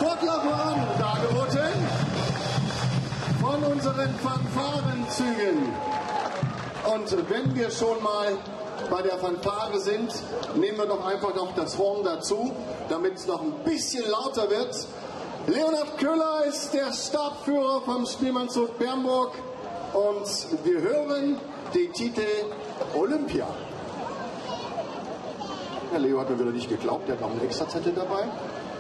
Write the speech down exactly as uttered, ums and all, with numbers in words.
Sportler voran dargeboten von unseren Fanfarenzügen. Und wenn wir schon mal bei der Fanfare sind, nehmen wir doch einfach noch das Horn dazu, damit es noch ein bisschen lauter wird. Leonhard Köhler ist der Stabführer vom Schneemannzug Bernburg und wir hören den Titel Olympia. Herr Leo hat mir wieder nicht geglaubt, der hat noch einen Extrazettel dabei.